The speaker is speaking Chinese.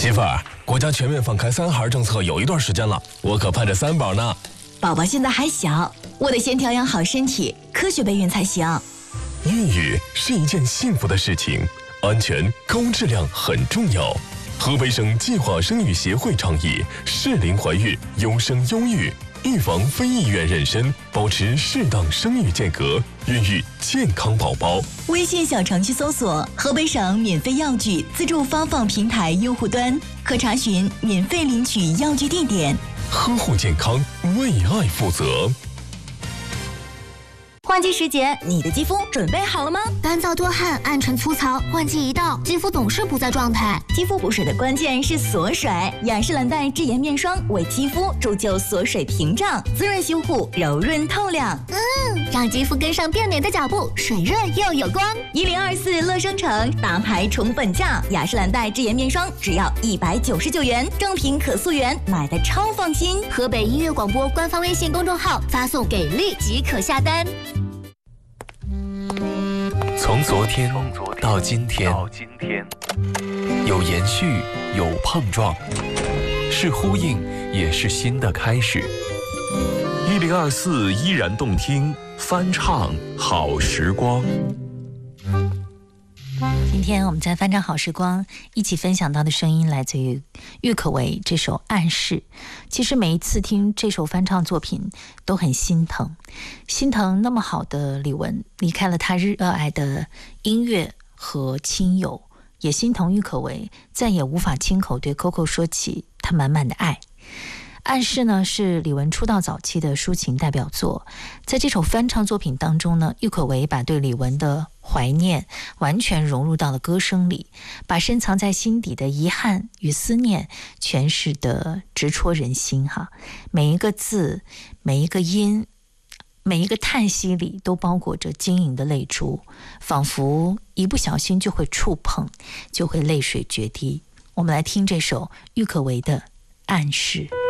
媳妇儿，国家全面放开3孩政策有一段时间了，我可盼着3宝呢。 宝宝现在还小，我得先调养好身体，科学备孕才行。 孕育是一件幸福的事情，安全高质量很重要。河北省计划生育协会倡议适龄怀孕，优生优育，预防非意愿妊娠，保持适当生育间隔，孕育健康宝宝。 微信小程序搜索河北省免费药具自助发放平台用户端，可查询免费领取药具地点。 呵护健康，为爱负责。 换季时节，你的肌肤准备好了吗？ 干燥多汗、暗沉粗糙，换季一到，肌肤总是不在状态。 肌肤补水的关键是锁水，雅诗兰黛智妍面霜为肌肤铸就锁水屏障，滋润修护，柔润透亮。 让肌肤跟上变美的脚步，水润又有光。 1024乐生城大牌宠本价，雅诗兰黛智妍面霜只要199元，正品可溯源，买的超放心。 河北音乐广播官方微信公众号发送给力即可下单。 从昨天到今天，有延续，有碰撞，是呼应，也是新的开始。1024依然动听，翻唱好时光。 今天我们在翻唱好时光一起分享到的声音来自于郁可唯这首《暗示》。其实每一次听这首翻唱作品都很心疼，心疼那么好的李玟离开了他热爱的音乐和亲友，也心疼郁可唯再也无法亲口对 Coco 说起他满满的爱。暗示呢是李玟出道早期的抒情代表作，在这首翻唱作品当中呢，郁可唯把对李玟的怀念完全融入到了歌声里，把深藏在心底的遗憾与思念诠释得直戳人心哈。每一个字，每一个音，每一个叹息里都包裹着晶莹的泪珠，仿佛一不小心就会触碰，就会泪水决堤。我们来听这首郁可唯的《暗示》。